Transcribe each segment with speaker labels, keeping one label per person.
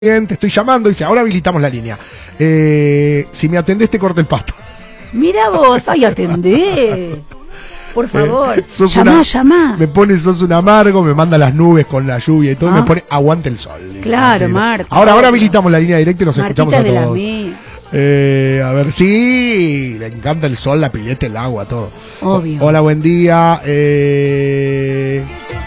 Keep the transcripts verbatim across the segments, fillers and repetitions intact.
Speaker 1: Bien, te estoy llamando, dice, ahora habilitamos la línea. Eh, si me atendés te corto el pasto.
Speaker 2: Mira vos, ay, atendé. Por favor,
Speaker 1: eh,
Speaker 2: llamá,
Speaker 1: una,
Speaker 2: llamá.
Speaker 1: Me pone sos un amargo, me manda las nubes con la lluvia y todo, ah. y me pone aguante el sol. Dice,
Speaker 2: claro, Marta.
Speaker 1: Ahora, ahora habilitamos la línea directa y nos
Speaker 2: Martita
Speaker 1: escuchamos a
Speaker 2: de
Speaker 1: todos.
Speaker 2: La
Speaker 1: eh, a ver, sí, le encanta el sol, la pileta, el agua, todo.
Speaker 2: Obvio.
Speaker 1: O, hola, buen día. Eh...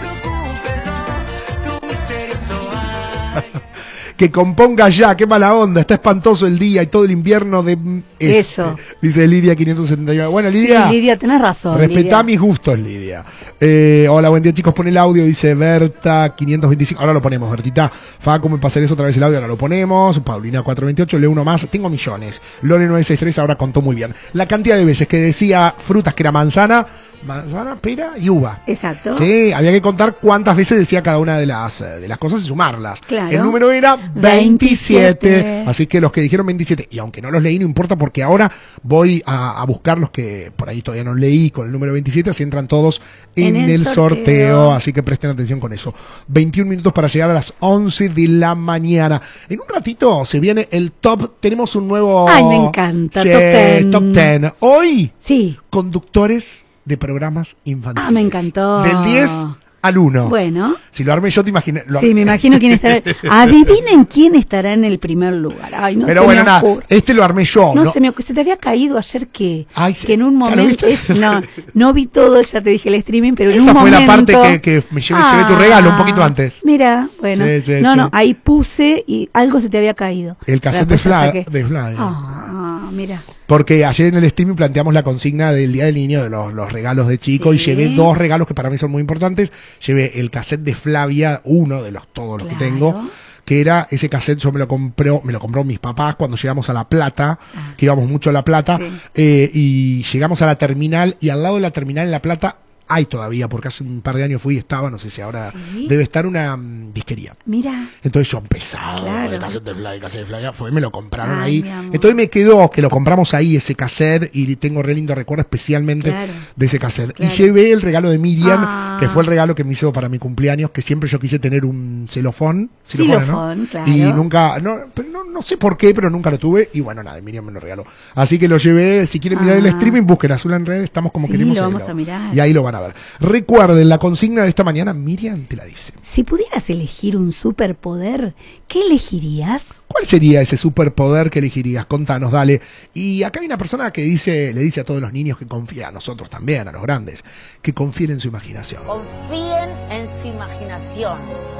Speaker 1: Que componga ya, qué mala onda, está espantoso el día y todo el invierno de este,
Speaker 2: eso.
Speaker 1: Dice Lidia quinientos setenta y nueve. Bueno, Lidia.
Speaker 2: Sí, Lidia, tenés razón.
Speaker 1: Respetá
Speaker 2: Lidia.
Speaker 1: mis gustos, Lidia. Eh, hola, buen día, chicos, pon el audio, dice Berta quinientos veinticinco. Ahora lo ponemos, Bertita. Facu, me pasarías otra vez el audio, ahora lo ponemos. Paulina cuatrocientos veintiocho, leo uno más. Tengo millones. Lore novecientos sesenta y tres ahora contó muy bien. La cantidad de veces que decía frutas que era manzana, manzana, pera y uva.
Speaker 2: Exacto.
Speaker 1: Sí, había que contar cuántas veces decía cada una de las, de las cosas y sumarlas.
Speaker 2: Claro.
Speaker 1: El número era veintisiete. veintisiete. Así que los que dijeron veintisiete, y aunque no los leí, no importa porque ahora voy a, a buscar los que por ahí todavía no leí con el número veintisiete, así entran todos en, en el, el sorteo. sorteo. Así que presten atención con eso. veintiún minutos para llegar a las once de la mañana. En un ratito se viene el top. Tenemos un nuevo...
Speaker 2: Ay, me encanta.
Speaker 1: Sí,
Speaker 2: top ten.
Speaker 1: top ten. Hoy,
Speaker 2: sí.
Speaker 1: Conductores de programas infantiles.
Speaker 2: Ah, me encantó.
Speaker 1: Del diez al uno.
Speaker 2: Bueno.
Speaker 1: Si lo armé yo, te imaginé. Lo
Speaker 2: sí, me imagino quién estará. Adivinen quién estará en el primer lugar. Ay, no
Speaker 1: Pero
Speaker 2: se
Speaker 1: bueno,
Speaker 2: me
Speaker 1: nada,
Speaker 2: ocurre.
Speaker 1: este lo armé yo.
Speaker 2: No,
Speaker 1: ¿no?
Speaker 2: Se me se te había caído ayer que,
Speaker 1: Ay,
Speaker 2: que
Speaker 1: sí.
Speaker 2: en un momento.
Speaker 1: ¿Ya lo
Speaker 2: no, no vi todo, ya te dije el streaming, pero en
Speaker 1: Esa
Speaker 2: un
Speaker 1: fue
Speaker 2: momento.
Speaker 1: la parte que, que me llevé,
Speaker 2: ah,
Speaker 1: llevé tu regalo un poquito antes.
Speaker 2: Mira, bueno.
Speaker 1: Sí, sí,
Speaker 2: no,
Speaker 1: sí.
Speaker 2: no, ahí puse y algo se te había caído.
Speaker 1: El cassette de Flavia. De Flavia.
Speaker 2: Ah, mira.
Speaker 1: Porque ayer en el streaming planteamos la consigna del Día del Niño, de los, los regalos de chico, sí. Y llevé dos regalos que para mí son muy importantes. Llevé el cassette de Flavia, uno de los todos los claro. que tengo, que era ese cassette, yo me lo compró, me lo compró mis papás cuando llegamos a La Plata, ah. que íbamos mucho a La Plata, sí. eh, y llegamos a la terminal, y al lado de la terminal en La Plata hay todavía, porque hace un par de años fui y estaba, no sé si ahora ¿sí? debe estar una um, disquería.
Speaker 2: Mira.
Speaker 1: Entonces yo empezaba,
Speaker 2: claro.
Speaker 1: el cassette de Flavia, el cassette de Flavia, fue, me lo compraron Ay, ahí. Entonces me quedó que lo compramos ahí, ese cassette, y tengo re lindo recuerdo especialmente claro. de ese cassette. Claro. Y llevé el regalo de Miriam, ah. que fue el regalo que me hizo para mi cumpleaños, que siempre yo quise tener un celofón.
Speaker 2: Celofón, ¿no? Claro.
Speaker 1: Y nunca, no, pero no, no sé por qué, pero nunca lo tuve. Y bueno, nada, Miriam me lo regaló. Así que lo llevé, si quieren mirar ah. el streaming, busquen Azul en Red, estamos como
Speaker 2: sí,
Speaker 1: queremos.
Speaker 2: Lo vamos a mirar.
Speaker 1: Y ahí lo van a ver. Recuerden, la consigna de esta mañana, Miriam te la dice.
Speaker 2: Si pudieras elegir un superpoder, ¿qué elegirías?
Speaker 1: ¿Cuál sería ese superpoder que elegirías? Contanos, dale. Y acá hay una persona que dice, le dice a todos los niños que confíen, a nosotros también, a los grandes, que confíen en su imaginación.
Speaker 3: Confíen en su imaginación.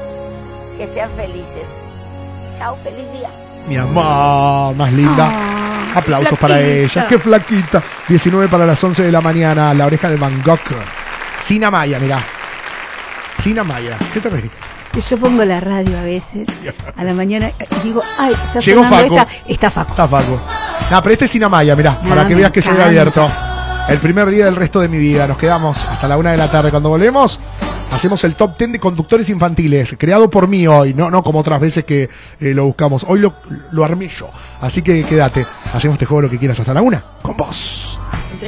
Speaker 3: Que sean felices. Chao, feliz día.
Speaker 1: Mi amor, más linda.
Speaker 2: Ah,
Speaker 1: Aplausos
Speaker 2: flaquita.
Speaker 1: para ella. Qué flaquita. diecinueve para las once de la mañana. La oreja de Van Gogh. Sina Maya, mirá. Sina Maya. ¿Qué te reís?
Speaker 2: Yo pongo la radio a veces, a la mañana, y digo, ay, está
Speaker 1: Llegó
Speaker 2: sonando
Speaker 1: Facu.
Speaker 2: esta. Está Facu.
Speaker 1: Está Facu. No, pero este es Sina Maya, mirá, no, para que veas que soy abierto. El primer día del resto de mi vida. Nos quedamos hasta la una de la tarde. Cuando volvemos, hacemos el top ten de conductores infantiles, creado por mí hoy, no, no como otras veces que eh, lo buscamos. Hoy lo, lo armé yo. Así que quédate. Hacemos este juego lo que quieras hasta la una. Con vos.